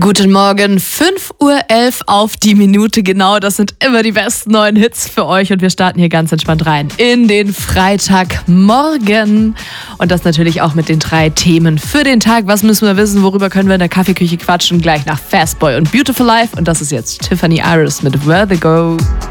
Guten Morgen, 5:11 Uhr auf die Minute genau. Das sind immer die besten neuen Hits für euch und wir starten hier ganz entspannt rein in den Freitagmorgen. Und das natürlich auch mit den 3 Themen für den Tag. Was müssen wir wissen, worüber können wir in der Kaffeeküche quatschen? Gleich nach Fastboy und Beautiful Life. Und das ist jetzt Tiffany Iris mit Where They Go.